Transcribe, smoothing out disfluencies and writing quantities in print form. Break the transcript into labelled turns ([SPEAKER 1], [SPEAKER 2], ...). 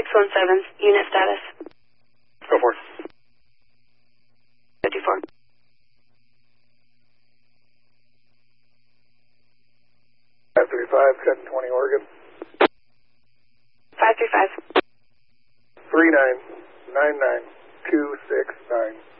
[SPEAKER 1] 617, unit status.
[SPEAKER 2] Go for it.
[SPEAKER 1] 54.
[SPEAKER 2] 535, 1020 Oregon.
[SPEAKER 1] 535.
[SPEAKER 2] 3999 269.